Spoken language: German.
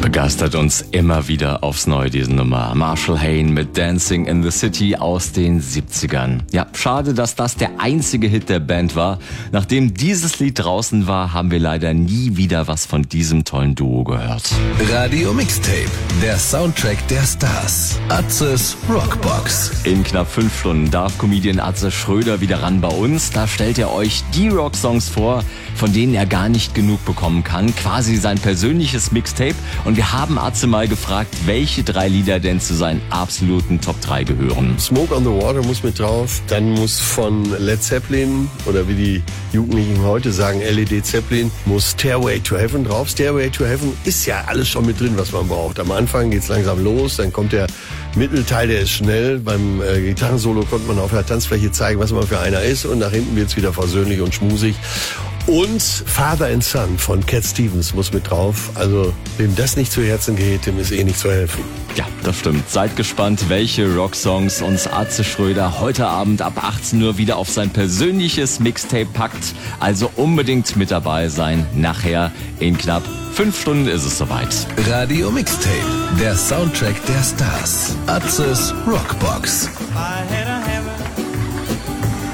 begeistert uns immer wieder aufs Neue, diese Nummer. Marshall Hayne mit Dancing in the City aus den 70ern. Ja, schade, dass das der einzige Hit der Band war. Nachdem dieses Lied draußen war, haben wir leider nie wieder was von diesem tollen Duo gehört. Radio Mixtape, der Soundtrack der Stars. Atzes Rockbox. In knapp 5 Stunden darf Comedian Atze Schröder wieder ran bei uns. Da stellt er euch die Rocksongs vor, von denen er gar nicht genug bekommen kann. Quasi sein persönliches Mixtape. Und wir haben Atze mal gefragt, welche 3 Lieder denn zu seinen absoluten Top 3 gehören. Smoke on the Water muss mit drauf. Dann muss von Led Zeppelin, oder wie die Jugendlichen heute sagen, LED Zeppelin, muss Stairway to Heaven drauf. Stairway to Heaven ist ja alles schon mit drin, was man braucht. Am Anfang geht's langsam los, dann kommt der Mittelteil, der ist schnell. Beim Gitarrensolo konnte man auf der Tanzfläche zeigen, was man für einer ist. Und nach hinten wird's wieder versöhnlich und schmusig. Und Father and Son von Cat Stevens muss mit drauf. Also wem das nicht zu Herzen geht, dem ist nicht zu helfen. Ja, das stimmt. Seid gespannt, welche Rocksongs uns Atze Schröder heute Abend ab 18 Uhr wieder auf sein persönliches Mixtape packt. Also unbedingt mit dabei sein. Nachher in knapp 5 Stunden ist es soweit. Radio Mixtape, der Soundtrack der Stars. Atzes Rockbox. I had a